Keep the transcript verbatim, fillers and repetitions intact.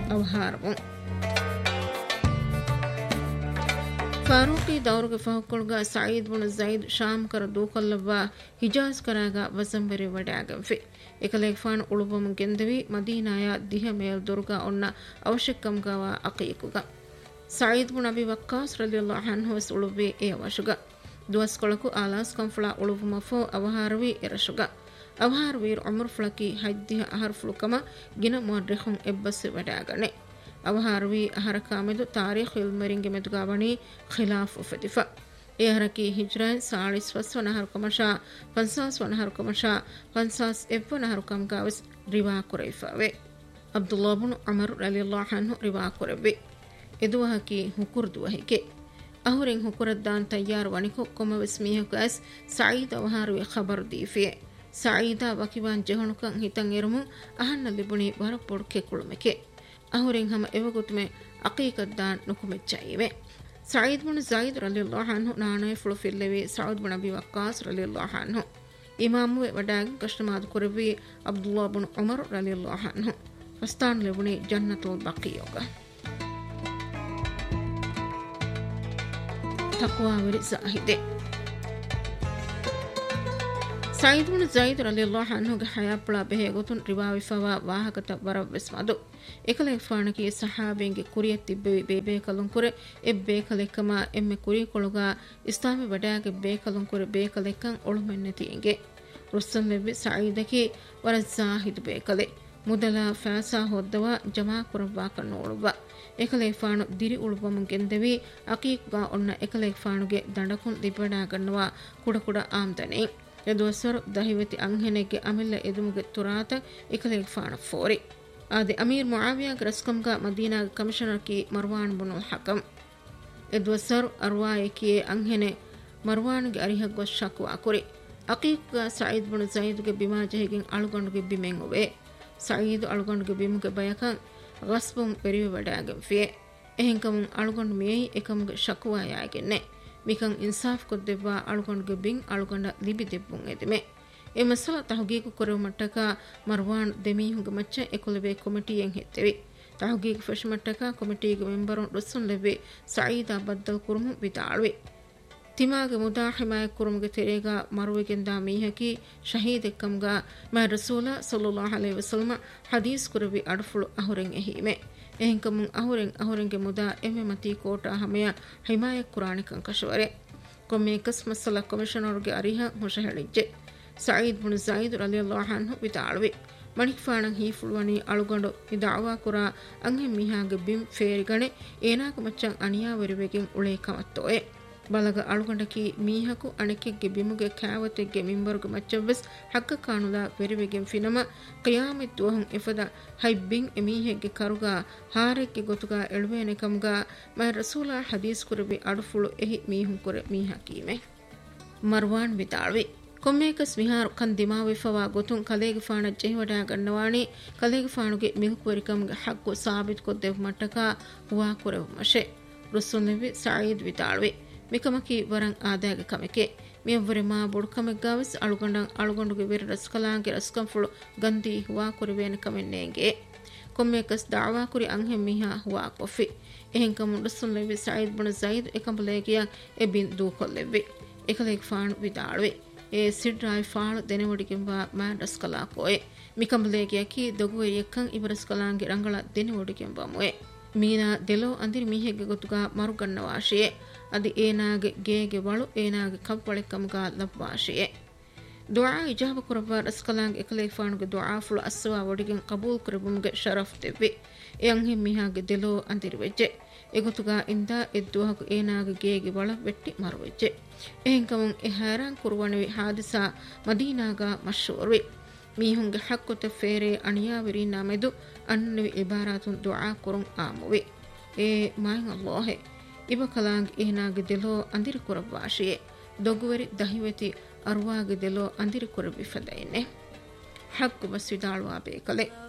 ಅವಹಾರವು ಫಾರೂಕಿ ದೌರ್ಗೆ ಫಹಕೊಳ್ಗ ಸಯೀದ್ ಬುನ್ ಝೈದ್ ಶಾಮ್ ಕರ ದೂಕಲ್ಲವ್ವ ಹಿಜಾಜ್ ಕರಾಗ ವಸಂಬರಿ ವಡ್ಯಾಗಂಫಿ එකලෙක් ෆාන උළුබම ගෙන්දවි මදීනාය දිහ මේල් දුර්ගා ඔන්න අවශ්‍යකම් ගව අකීකුග සঈද් බුන් අබි වක්කාස් රලියල්ලාහු අන්හු වස් උළුබේ ඒ අවශ්‍යග දුවස් කොලකු ආලාස් කම්ෆලා උළුබම ෆෝ අවහාරවි එරශුග අවහාරවීර් උමර් ෆලකි හයිද්දිහ අහර් ෆලකම ගින මුර්රිඛුන් එබ්බස් වඩාගනේ අවහාරවි අහරකාමෙදු තාරීඛ් ඉල්මරින්ගෙ මෙතුගාවණි ඛිලාෆ් උෆතිෆා ඒ හරකි හිජ්රාන් සාලිස් වස්වනහර කමෂා පන්සාස් වනහර කමෂා පන්සාස් එවනහර කම්ගාවස් රිවා කුරයිෆාවේ අබ්දුල්ලාහ් ඉබ්නු උමර් රලියල්ලාහු අන්හු රිවා කුරබි එදුවහකි හුකුර්දුවහිකේ අහුරින් හුකුරද්දාන් තයාර වනිකෝ කොමවස් මිහකස් සঈද් අවහාරවි ඛබර් දීෆියේ සঈදා වකිවාන් ජහනුකන් හිතන් එරුමු අහන්න ලිබුණි වර පොඩ්කේ කුළුමකේ අහුරින් හැම එවගොතුමේ අකීකද්දාන් නුකුමෙච්චයිවේ සঈද් බුන් ಝೈದ್ රලියල්ලාහු අන්හු නානය ෆ්ලු ෆිල්ලෙවි සඋද් බුන් අබි වක්කාස් රලියල්ලාහු අන්හු ඉමාමු වඩාග කෂ්ඨමාද කුරවි අබ්දුල්ලාහ් බුන් උමර් රලියල්ලාහු අන්හු වස්තාන් ලැබුණි ජන්නතුල් බකියෝග තක්වා වරි සාහිදේ සঈද් බුන් ಝೈದ್ රලියල්ලාහු අන්හුගේ හයාප්ලා බෙහෙ ගොතුන් රිවාවි ෆවා වාහකත වරවස් මදු එකලෙක් ෆානකි සහාබෙන්ගේ කුරියත් තිබ්බේ බේබේ කලුන් කුරේ එබ්බේ කලෙකම එම්මෙ කුරිය කොළුගා ඉස්ලාමි වඩාගේ බේ කලුන් කුරේ බේ කලෙකන් ඔළුමෙන් නැතිගේ රුස්සම් ලෙබි සঈදකි වර ઝාහිද් බේ කලේ මුදලා ෆාසා හොද්දවා ජමා කරවා කනෝළුවා එකලෙක් ෆානු දිරි උළුපම ගෙන්දෙවි අකීක්ගා ඔන්න එකලෙක් ෆානුගේ දඬකුන් දිපඩා ගන්නවා කුඩ කුඩ ආම්දනේ එදොසර දහිවති අංහෙනෙගේ අමිල්ල එදුමුගේ තුරාත එකලෙක් ෆාන ෆෝරි ಆದಿ ಅಮೀರ್ ಮುಆವಿಯಾ ಗ್ರಸ್ಕಂಗ ಮದೀನಾ ಕಮಿಷನರ್ ಕಿ ಮರ್ವಾನ್ ಬುನು ಹಕಂ ಎದ್ವಸರ್ ಅರ್ವಾಯಕಿ ಅಂಹೆನೆ ಮರ್ವಾನ್ ಗೆ ಅರಿಹ ಗೊ ಶಕ್ವಾ ಕುರಿ ಅಕೀಕ್ ಸঈದ್ ಬುನು ಝೈದ್ ಗೆ Bima ಜಹಿಗಿನ್ ಅಳುಗಂಡುಗೆ ಬಿಮೆನ್ ಒವೆ ಸঈದ್ ಅಳುಗಂಡುಗೆ ಬಿಮುಗೆ ಬಯಕಂ ಗಸ್ಬುಂ ಪೆರಿವೆ ವಡಾಗಂ ಫಿಯೆ ಎಹೆಂಕಂ ಅಳುಗಂಡು ಮೇಯಿ ಎಕಂಗೆ ಶಕ್ವಾ ಯಾಗೆನ್ನೆ ಮಿಕಂ Insaf ಕೊದ್ದೆವ್ವಾ ಅಳುಗಂಡುಗೆ bin ಅಳುಗಂಡ Libby ದೆಬ್ಬುಂ ಎದಿಮೆ A ಮಸಲ ತಹಗೀಕು Korava ಮಟ್ಟಕ ಮರ್ವಾನ್ ದೆಮೀಹುಗೆ ಮಚ್ಚ ಎಕೊಲವೆ ಕಮಿಟಿಯೆನ್ ಹೆತ್ತೆವಿ ತಹಗೀಕು ಫಶ್ ಮಟ್ಟಕ ಕಮಿಟಿಗೆ ಮೆಂಬರುನ್ ರುಸ್ಸುನ್ ಲೆವೆ ಸঈದಾ ಬದ್ದಲ್ ಕುರುಮು ಬಿದಾಳ್ವೆ ತಿಮಾಗೆ ಮುದಾ ಹಿಮಾಯ ಕುರುಮುಗೆ ತೆರೆಗ ಮರುವೆಗೆಂದ ಮೀಹಕಿ ಶಹೀದ್ ಎಕ್ಕಂಗ ಮ ರಸೂಲ ಸಲ್ಲಲ್ಲಾಹು ಅಲೈಹಿ ವಸಲ್ಲಮ ಹದೀಸ್ ಕುರವಿ ಅಡ್ಫುಳು ಅಹುರೆನ್ ಎಹಿಮೆ ಎಹೆಂಕಮುನ್ ಅಹುರೆನ್ ಅಹುರೆನ್ಗೆ ಮುದಾ ಎಮ್ಮೆ ಮತಿ ಕೋಟಾ ಹಮೆಯ ಹಿಮಾಯ ಕುರಾಣಿಕಂ ಕಶವರೆ ಕೊಮ್ಮೇಕಸ್ ಮಸಲ ಕಮಿಷನರ್ಗೆ ಅರಿಹ ಹೊಶ ಹೇಳಿಜ್ಜೆ ಸঈದ್ ಬುನ್ ಝೈದ್ ರಲಿಯಲ್ಲಾಹು ಅನ್ಹು ವಿತಾಳ್ವಿ ಮಣಿಕ್ ಫಾಣಂ ಹೀಫುಳ್ವನಿ ಅಳುಗಂಡು ಇದಾವಾ ಕುರಾ ಅಂಹೆ ಮಿಹಾಗೆ ಬಿಂ ಫೇರಿಗಣೆ ಏನಾಗ ಮಚ್ಚಂ ಅನಿಯಾ ವರಿವೆಗೆನ್ ಉಳೆ ಕಮತ್ತೋಯೆ ಬಲಗ ಅಳುಗಂಡಕಿ ಮೀಹಕು ಅಣೆಕೆಗ್ಗೆ ಬಿಮುಗೆ ಕ್ಯಾವತೆಗ್ಗೆ ಮಿಂಬರುಗೆ ಮಚ್ಚವ್ವೆಸ್ ಹಕ್ಕ ಕಾಣುದ ವೆರಿವೆಗೆನ್ ಫಿನಮ ಕಿಯಾಮತ್ ದುವಹುಂ ಇಫದ ಹೈಬಿಂ ಎಮೀಹೆಗ್ಗೆ ಕರುಗ ಹಾರೆಕ್ಕೆ ಗೊತುಗ ಎಳುವೇನೆ ಕಮ್ಗ ಮೈ ರಸೂಲ ಹದೀಸ್ ಕುರಬಿ ಅಡುಫುಳು ಎಹಿ ಮೀಹುಂ ಕುರೆ ಮೀಹಕೀಮೆ ಮರ್ವಾನ್ ವಿತಾಳ್ವಿ ಕೊಮ್ಮೇಕಸ್ ವಿಹಾರು ಕನ್ ದಿಮಾವಿ ಫವಾ ಗೊತುಂ ಕಲೇಗೆ ಫಾಣ ಜೆಹವಡಾ ಗನ್ನವಾಣಿ ಕಲೇಗೆ ಫಾಣುಗೆ ಮಿಹುಕುವರಿಕಮ್ಗೆ ಹಕ್ಕು ಸಾಬಿತ್ ಕೊದ್ದೆವ್ ಮಟ್ಟಕ ಹುವಾ ಕುರೆವ್ ಮಶೆ ರುಸ್ಸುನ್ನೆವಿ ಸঈದ್ ವಿತಾಳ್ವಿ ಮಿಕಮಕಿ ವರಂ ಆದಾಗೆ ಕಮೆಕೆ ಮಿಯವ್ವರೆ ಮಾ ಬೊಡ್ಕಮೆಗ್ ಗಾವಿಸ್ ಅಳುಗಂಡಂ ಅಳುಗಂಡುಗೆ ವೆರ ರಸ್ಕಲಾಂಗೆ ರಸ್ಕಂ ಫುಳು ಗಂದಿ ಹುವಾ ಕುರೆವೇನೆ ಕಮೆನ್ನೇಂಗೆ ಕೊಮ್ಮೇಕಸ್ ದಾವಾ ಕುರಿ ಅಂಹೆಂ Miha ಹುವಾ ಕೊಫಿ ಎಹೆಂಕಮು ರುಸ್ಸುನ್ನೆವಿ ಸঈದ್ bin Zaid ಎಕಂಬಲೇಗಿಯ ಎಬಿನ್ ದೂಕೊಲ್ಲೆವಿ ಎಕಲೇಗೆ ಫಾಣು ವಿತಾಳ್ವಿ A ಸಿಡ್ರಾಯ್ ಫಾಳು ದೆನೆವಡಿಗೆಂಬ man ರಸ್ಕಲಾಕೋಯೆ ಮಿಕಂಬಲೇಗಿಯಕಿ ದೊಗುವೆರಿಯಕ್ಕಂ ಇಬರಸ್ಕಲಾಂಗೆ ರಂಗಳ ದೆನೆವಡಿಗೆಂಬ ಮುಯೆ ಮೀನಾ ದೆಲೋ ಅಂದಿರಿ ಮೀಹೆಗೆ ಗೊತ್ತುಗ ಮರುಗನ್ನವಾಶಿಯೆ ಅದಿ ಏನಾಗೆ ಗೇಗೆ ವಳು ಏನಾಗೆ ಕವ್ವಳೆಕ್ಕಂಗ ಲವ್ವಾಶಿಯೆ ದುಆ ಇಜಾಬ ಕುರವ ರಸ್ಕಲಾಂಗೆ ಎಕಲೇಗೆ ಫಾಣುಗೆ ದುಆ ಫುಳು ಅಸ್ಸವಾ ವಡಿಗೆನ್ ಕಬೂಲ್ ಕುರಬುಮ್ಗೆ ಶರಫ್ ದೆವ್ವಿ ಎ ಅಂಹೆ ಮೀಹಾಗೆ ದೆಲೋ ಅಂದಿರಿ ವೆಜ್ಜೆ ಎಗೊತುಗ ಇಂದ ಎದ್ದುವಹಕು ಏನಾಗೆ ಗೇಗೆ ವಳ ವೆಟ್ಟಿ ಮರುವೆಜ್ಜೆ ಎಹೆಂಕಮುನ್ ಎ ಹೈರಾನ್ ಕುರುವಣವಿ ಹಾದಿಸಾ ಮದೀನಾಗ ಮಶ್ಹೂರ್ವಿ ಮೀಹುಂಗೆ ಹಕ್ಕುತ ಫೇರೆ ಅಣಿಯಾವಿರಿ ನಾಮೆದು ಅನ್ನವಿ ಇಬಾರಾತುನ್ ದುಆ ಕುರುಂ ಆಮುವಿ ಎ ಮಾಯಿನ್ ಅಲ್ಲಾಹೆ ಇಬ ಕಲಾಂಗ್ ಏನಾಗೆ ದೆಲೋ ಅಂದಿರಿ ಕುರವಾಶಿಯೆ ದೊಗುವರಿ ದಹಿವೆತಿ ಅರ್ವಾಗೆ ದೆಲೋ ಅಂದಿರಿ ಕುರವಿ ಫದೈನೆ ಹಕ್ಕು ಬಸ್ವಿದಾಳುವ ಬೇಕಲೆ